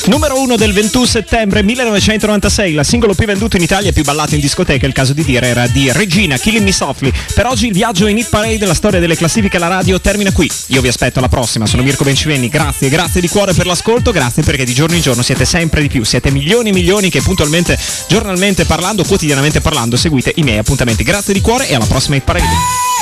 Numero 1 del 21 settembre 1996, la singolo più venduto in Italia e più ballato in discoteca, il caso di dire, era di Regina, Killing Me Softly. Per oggi il viaggio in Hit Parade, la storia delle classifiche alla radio termina qui. Io vi aspetto alla prossima, sono Mirko Bencivenni, grazie di cuore per l'ascolto, grazie perché di giorno in giorno siete sempre di più, siete milioni e milioni che puntualmente, giornalmente parlando, quotidianamente parlando, seguite i miei appuntamenti. Grazie di cuore e alla prossima Hit Parade.